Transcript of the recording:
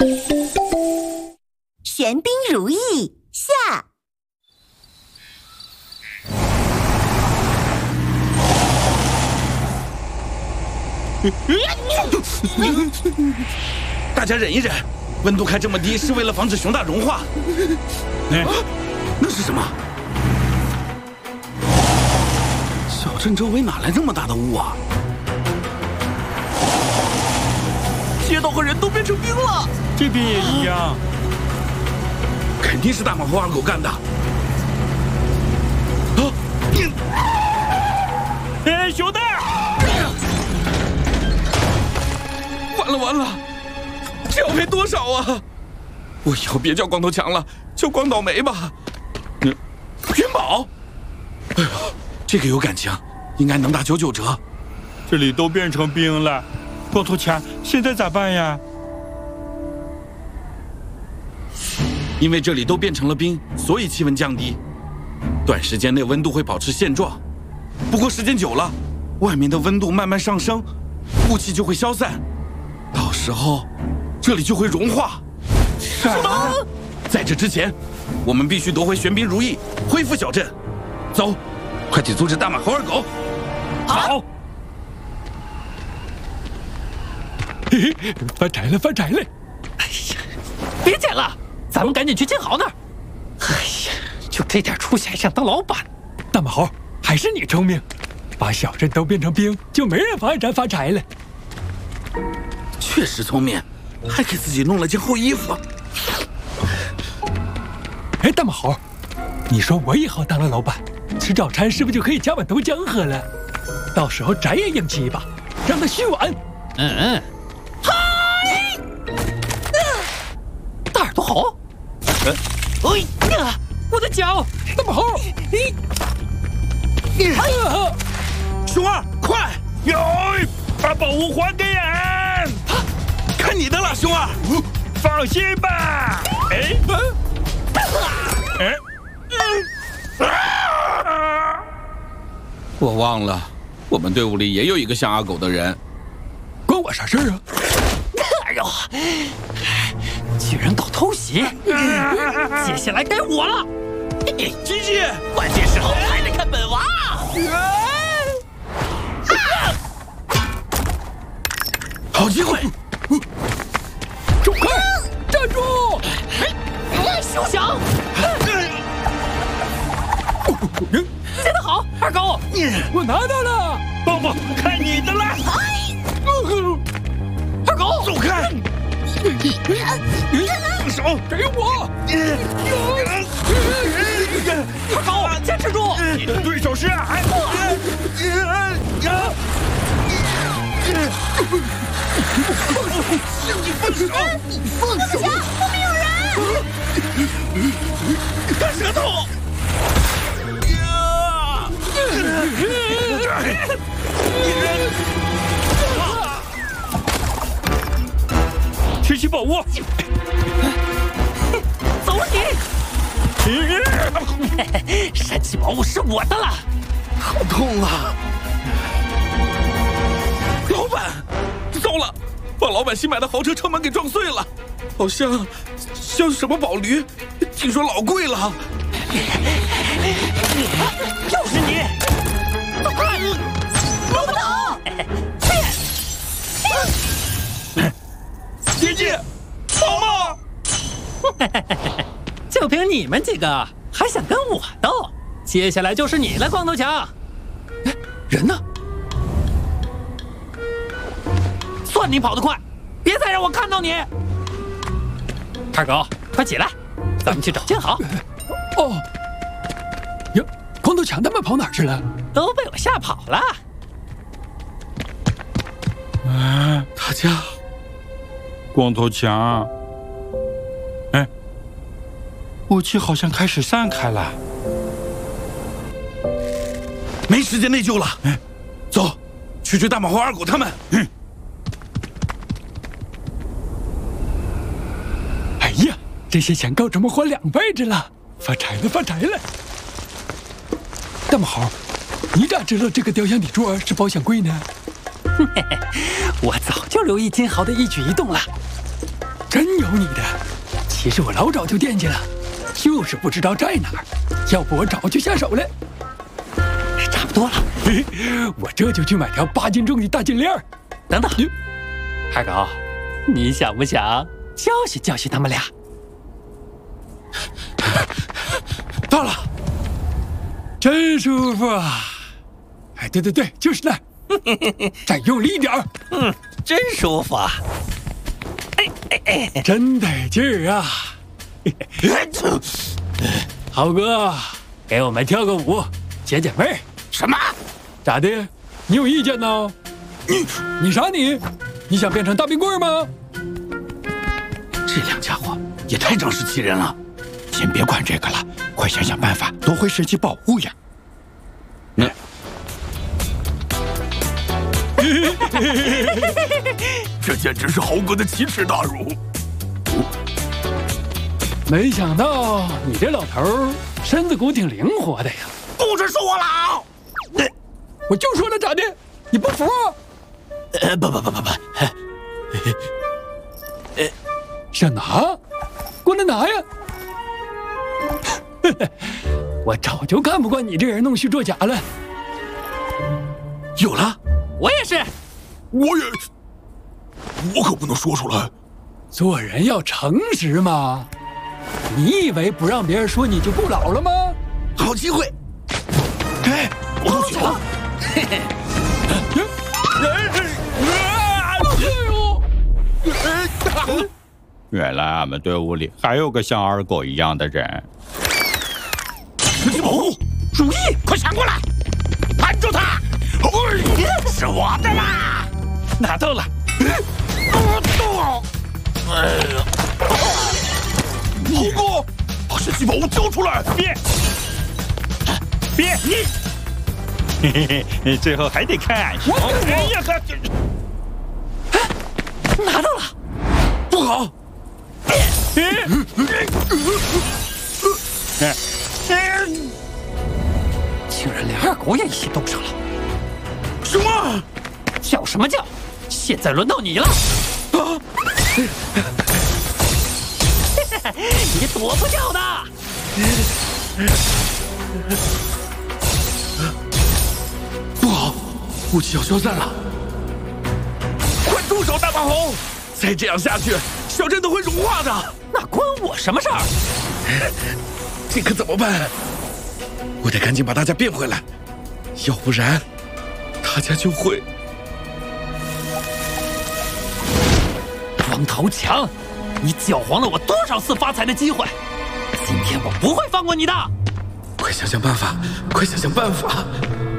玄彬如意下。 大家忍一忍，温度开这么低是为了防止熊大融化。那是什么？小镇周围哪来这么大的雾啊？街道和人都变成冰了， 这边也一样。 肯定是大马猴二狗干的。 哎，熊大！ 完了，这要赔多少啊？我以后别叫光头强了，叫光倒霉吧。元宝，哎呦，这个有感情，应该能打99折。 这里都变成冰了，光头强，现在咋办呀？ 因为这里都变成了冰，所以气温降低，短时间内温度会保持现状。不过时间久了，外面的温度慢慢上升，雾气就会消散，到时候这里就会融化。什么？在这之前，我们必须夺回玄彬如意，恢复小镇。走，快去阻止大马猴二狗。 好。嘿嘿，发财了！ 哎呀，别捡了，咱们赶紧去金豪那儿。哎呀，就这点出息还想当老板？ 大马猴，还是你聪明，把小镇都变成冰，就没人妨碍咱发财了。 确实聪明，还给自己弄了件厚衣服。 哎，大马猴，你说我以后当了老板，吃早餐是不是就可以加碗豆浆喝了？到时候咱也硬气一把，让他续碗。 嗨！大耳朵猴！我的脚！ 大马猴！ 熊二，快！ 把宝物还给俺！ 看你的了，熊二！ 放心吧。 我忘了，我们队伍里也有一个像阿狗的人。 关我啥事儿啊？ 哎呦，居然搞偷袭！接下来该我了。 吉吉， 关键时候还得看本娃。 好机会！ 走开！站住！ 休想！接得好，二狗！ 我拿到了， 抱抱，看你的了！二狗， 走开！ 放手！给我！ 二狗，坚持住！ 你的对手是俺。 放手！ 放手！后面有人！ 看舌头！ 拾起宝物！ 走你！神奇宝物是我的了！ 好痛啊！老板，糟了，把老板新买的豪车车门给撞碎了，好像什么宝驴，听说老贵了。 就是你！ 摸不懂！ 姐姐，帮忙！ 就凭你们几个还想跟我斗？接下来就是你了，光头强。 人呢？ 算你跑得快，别再让我看到你。二狗，快起来，咱们去找金豪。 哦，哟，光头强他们跑哪儿去了？ 都被我吓跑了。 大家， 光头强，雾气好像开始散开了。 没时间内救了。走，去追大马猴二狗他们。 哎呀，这些钱够咱们还2辈子了，发财了，发财了！大马猴，你咋知道这个雕像底座是保险柜呢？ 我早就留意金豪的一举一动了。 真有你的，其实我老早就惦记了，就是不知道在哪儿，要不我早就下手了。 差不多了， 我这就去买条8斤重的大金链。 等等，二狗，你想不想教训教训他们俩？ 到了，真舒服啊！哎，对对对，就是那儿，再用力一点儿。 真舒服啊！ 真得劲儿啊！豪哥，给我们跳个舞，解解闷儿。 什么？ 咋的？你有意见呢？你啥你？你想变成大冰棍吗？ 这两家伙也太仗势欺人了。 先别管这个了，快想想办法夺回神奇宝物呀！ 那这简直是豪哥的奇耻大辱。 没想到你这老头儿身子骨挺灵活的呀！ 不准说我老！ 我就说了咋的？你不服？ 不， 想拿？过来拿呀！我早就看不惯你这人弄虚作假了。 有了， 我也是。 我可不能说出来。 做人要诚实嘛。你以为不让别人说你就不老了吗？ 好机会！ 哎，我都去了。 原来俺们队伍里还有个像二狗一样的人。 神奇宝物， 如意， 快抢过来！拦住他！是我的啦！ 拿到了！ 豪哥，把神奇宝物交出来！ 别你！嘿嘿，最后还得看俺说。哎呀， 拿到了！ 不好！ 竟然连二狗也一起动手了！ 什么？ 叫什么叫？现在轮到你了！你躲不掉的！ 不好，雾气要消散了！快住手，大马猴！再这样下去，小镇都会融化的。 那关我什么事儿？ 这可怎么办？我得赶紧把大家变回来，要不然大家就会…… 光头强，你搅黄了我多少次发财的机会！今天我不会放过你的！ 快想想办法！快想想办法！